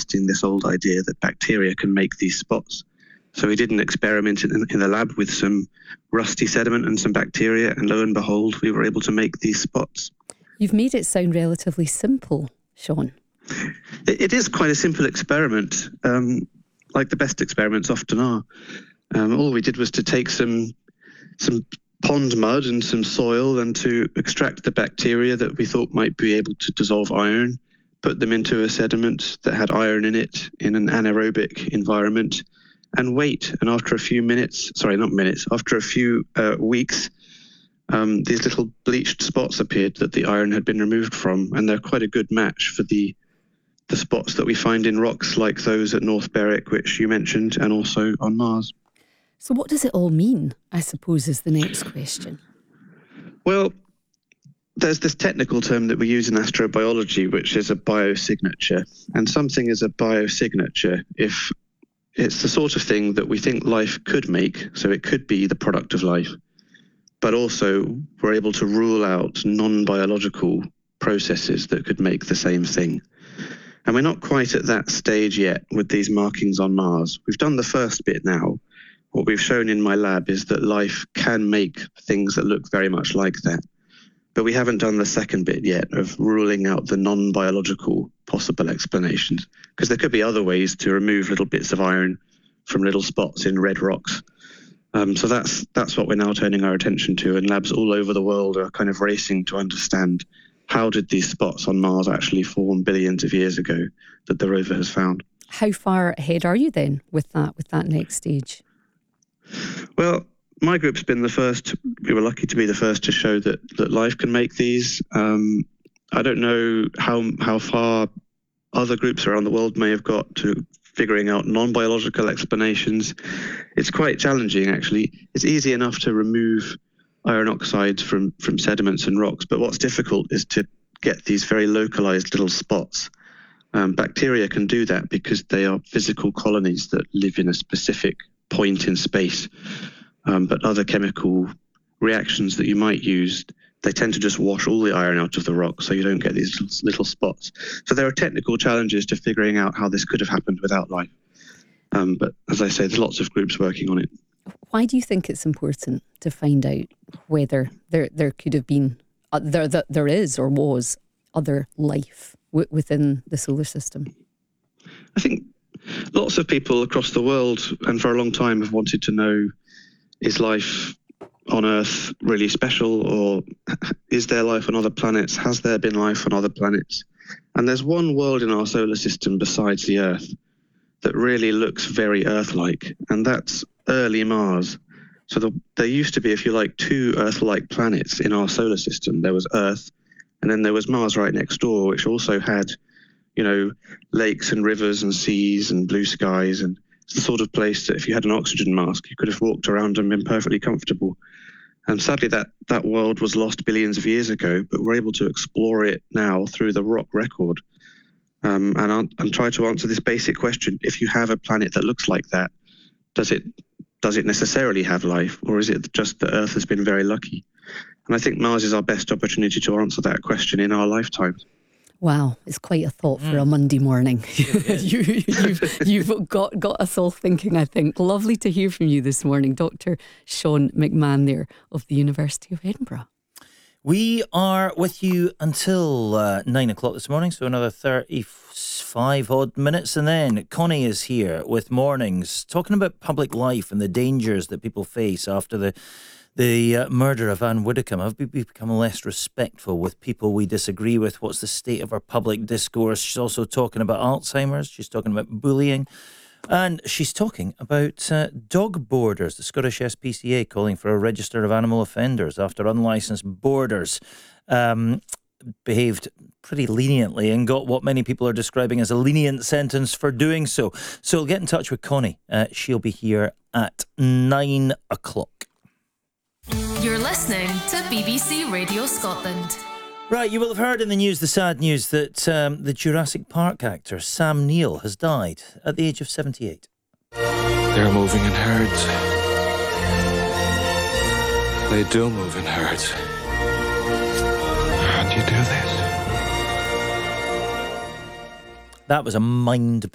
testing this old idea that bacteria can make these spots. So we did an experiment in the lab with some rusty sediment and some bacteria, and lo and behold, we were able to make these spots. You've made it sound relatively simple, Sean. It is quite a simple experiment, like the best experiments often are. All we did was to take some pond mud and some soil and to extract the bacteria that we thought might be able to dissolve iron, put them into a sediment that had iron in it in an anaerobic environment, and wait. And after a few weeks, these little bleached spots appeared that the iron had been removed from, and they're quite a good match for the spots that we find in rocks like those at North Berwick, which you mentioned, and also on Mars. So what does it all mean, I suppose, is the next question. Well, there's this technical term that we use in astrobiology, which is a biosignature. And something is a biosignature if it's the sort of thing that we think life could make, so it could be the product of life, but also we're able to rule out non-biological processes that could make the same thing. And we're not quite at that stage yet with these markings on Mars. We've done the first bit now. What we've shown in my lab is that life can make things that look very much like that. But we haven't done the second bit yet of ruling out the non-biological possible explanations, because there could be other ways to remove little bits of iron from little spots in red rocks. So that's what we're now turning our attention to, and labs all over the world are kind of racing to understand how did these spots on Mars actually form billions of years ago that the rover has found. How far ahead are you then with that next stage? Well, my group's been the first. We were lucky to be the first to show that life can make these. I don't know how far other groups around the world may have got to figuring out non-biological explanations. It's quite challenging, actually. It's easy enough to remove iron oxides from sediments and rocks, but what's difficult is to get these very localized little spots. Bacteria can do that because they are physical colonies that live in a specific point in space. But other chemical reactions that you might use, they tend to just wash all the iron out of the rock, so you don't get these little spots. So there are technical challenges to figuring out how this could have happened without life. But as I say, there's lots of groups working on it. Why do you think it's important to find out whether there could have been, there is or was other life within the solar system? I think lots of people across the world, and for a long time, have wanted to know, is life on Earth really special, or is there life on other planets? Has there been life on other planets? And there's one world in our solar system besides the Earth that really looks very Earth-like, and that's early Mars. So there used to be, if you like, two Earth-like planets in our solar system. There was Earth, and then there was Mars right next door, which also had, lakes and rivers and seas and blue skies, and it's the sort of place that if you had an oxygen mask, you could have walked around and been perfectly comfortable. And sadly, that world was lost billions of years ago, but we're able to explore it now through the rock record. And try to answer this basic question: if you have a planet that looks like that, does it necessarily have life, or is it just that Earth has been very lucky? And I think Mars is our best opportunity to answer that question in our lifetimes. Wow, it's quite a thought for a Monday morning. You've got us all thinking, I think. Lovely to hear from you this morning, Dr. Sean McMahon there of the University of Edinburgh. We are with you until 9 o'clock this morning, so another 35 odd minutes. And then Connie is here with Mornings, talking about public life and the dangers that people face after the murder of Anne Widdecombe. Have we become less respectful with people we disagree with? What's the state of our public discourse? She's also talking about Alzheimer's. She's talking about bullying. And she's talking about dog boarders. The Scottish SPCA calling for a register of animal offenders after unlicensed boarders behaved pretty leniently and got what many people are describing as a lenient sentence for doing so. So we'll get in touch with Connie. She'll be here at 9 o'clock. You're listening to BBC Radio Scotland. Right, you will have heard in the news the sad news that the Jurassic Park actor Sam Neill has died at the age of 78. They're moving in herds. They do move in herds. How do you do this? That was a mind